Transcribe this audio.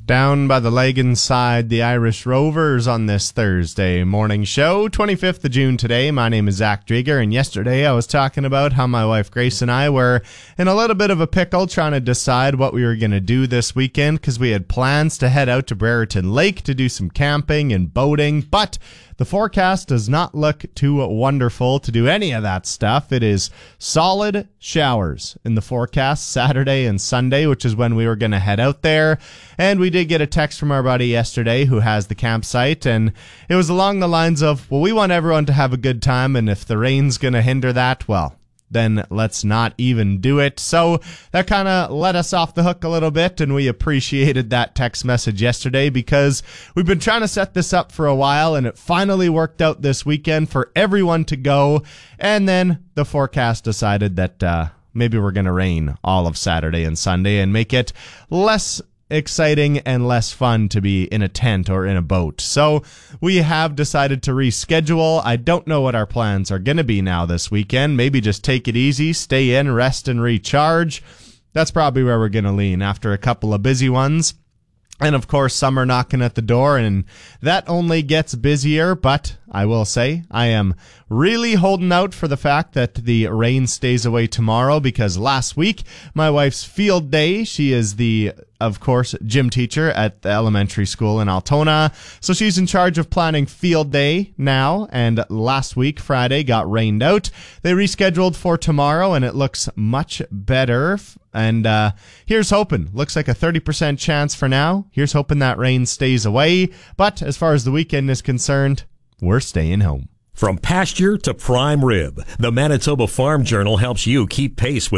Down by the leg inside the Irish Rovers on this Thursday morning show, 25th of June today. My name is Zach Drieger, and yesterday I was talking about how my wife Grace and I were in a little bit of a pickle trying to decide what we were going to do this weekend because we had plans to head out to Brereton Lake to do some camping and boating, but the forecast does not look too wonderful to do any of that stuff. It is solid showers in the forecast Saturday and Sunday, which is when we were going to head out there. And we did get a text from our buddy yesterday who has the campsite, and it was along the lines of, well, we want everyone to have a good time, and if the rain's going to hinder that, well, then let's not even do it. So that kind of let us off the hook a little bit, and we appreciated that text message yesterday because we've been trying to set this up for a while, and it finally worked out this weekend for everyone to go. And then the forecast decided that maybe we're going to rain all of Saturday and Sunday and make it less exciting and less fun to be in a tent or in a boat. So we have decided to reschedule. I don't know what our plans are going to be now this weekend. Maybe just take it easy, stay in, rest and recharge. That's probably where we're going to lean after a couple of busy ones. And of course, summer knocking at the door, and that only gets busier. But I will say I am really holding out for the fact that the rain stays away tomorrow, because last week, my wife's field day, she is the, of course, gym teacher at the elementary school in Altona. So she's in charge of planning field day now. And last week, Friday, got rained out. They rescheduled for tomorrow, and it looks much better. And here's hoping. Looks like a 30% chance for now. Here's hoping that rain stays away. But as far as the weekend is concerned, we're staying home. From pasture to prime rib, the Manitoba Farm Journal helps you keep pace with